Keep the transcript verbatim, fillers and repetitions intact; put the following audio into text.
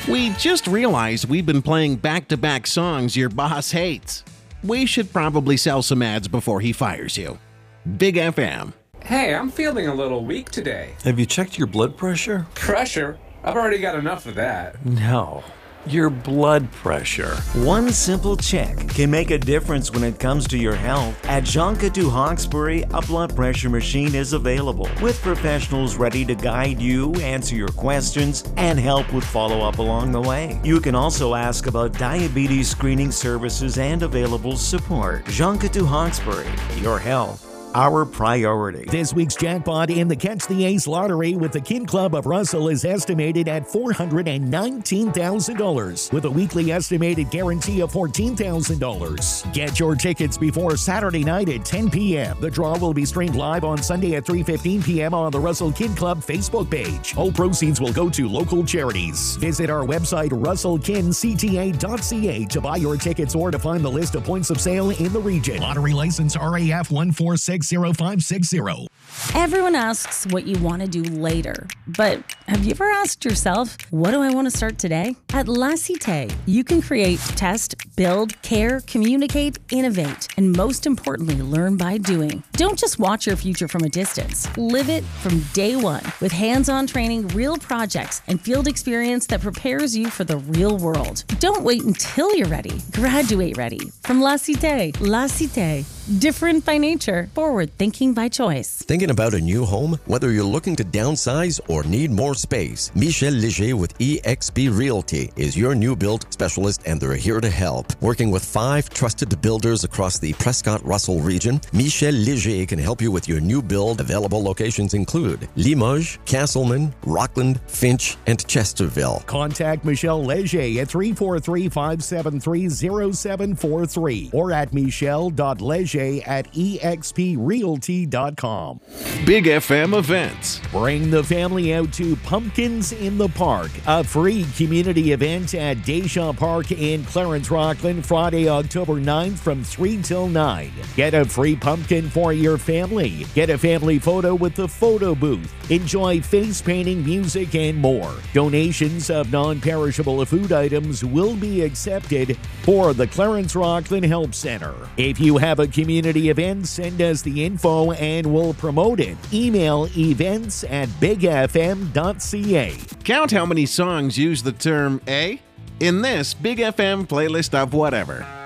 We just realized we've been playing back-to-back songs your boss hates. We should probably sell some ads before he fires you. Big F M. Hey, I'm feeling a little weak today. Have you checked your blood pressure? Pressure? I've already got enough of that. No, your blood pressure. One simple check can make a difference when it comes to your health. At Joncadou Hawkesbury, a blood pressure machine is available with professionals ready to guide you, answer your questions, and help with follow-up along the way. You can also ask about diabetes screening services and available support. Joncadou Hawkesbury, your health, our priority. This week's jackpot in the Catch the Ace lottery with the Kin Club of Russell is estimated at four hundred nineteen thousand dollars with a weekly estimated guarantee of fourteen thousand dollars. Get your tickets before Saturday night at ten p.m. The draw will be streamed live on Sunday at three fifteen p.m. on the Russell Kin Club Facebook page. All proceeds will go to local charities. Visit our website russell kin c t a dot c a to buy your tickets or to find the list of points of sale in the region. Lottery license R A F one four six zero five six zero. Everyone asks what you want to do later, but have you ever asked yourself, what do I want to start today? At La Cité, you can create, test, build, care, communicate, innovate, and most importantly, learn by doing. Don't just watch your future from a distance. Live it from day one with hands-on training, real projects, and field experience that prepares you for the real world. Don't wait until you're ready. Graduate ready. From La Cité, La Cité. Different by nature, forward thinking by choice. Thinking about a new home? Whether you're looking to downsize or need more space, Michel Léger with E X P Realty is your new build specialist, and they're here to help. Working with five trusted builders across the Prescott-Russell region, Michel Léger can help you with your new build. Available locations include Limoges, Castleman, Rockland, Finch, and Chesterville. Contact Michel Léger at three four three, five seven three, zero seven four three or at michel dot leger at e x p realty dot com. Big F M events. Bring the family out to Pumpkins in the Park, a free community event at Deschamps Park in Clarence, Rockland, Friday, October ninth from three till nine. Get a free pumpkin for your family. Get a family photo with the photo booth. Enjoy face painting, music, and more. Donations of non-perishable food items will be accepted for the Clarence Rockland Help Center. If you have a community event, send us the info and we'll promote it. Email events at big f m dot c a. Count how many songs use the term A in this Big F M playlist of whatever.